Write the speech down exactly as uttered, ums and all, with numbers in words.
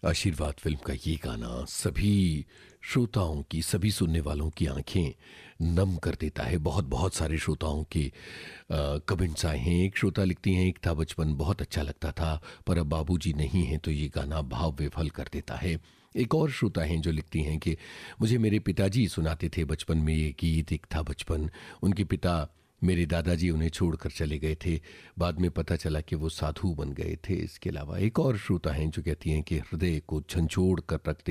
आशीर्वाद फ़िल्म का ये गाना सभी श्रोताओं की, सभी सुनने वालों की आँखें नम कर देता है। बहुत-बहुत सारे श्रोताओं के अ, कमेंट्स आए हैं। एक श्रोता लिखती हैं, "एक था बचपन बहुत अच्छा लगता था, पर अब बाबूजी नहीं हैं तो ये गाना भाव विह्वल कर देता है।" एक और श्रोता हैं जो लिखती हैं कि, "मुझे मेरे पिताजी सुनाते थे बचपन में ये गीत, एक था बचपन। उनके पिता मेरे दादाजी उन्हें छोड़कर चले गए थे। बाद में पता चला कि वो साधु बन गए थे।" इसके अलावा एक और श्रोता हैं जो कहती हैं कि, "हृदय को झंझोड़ कर रख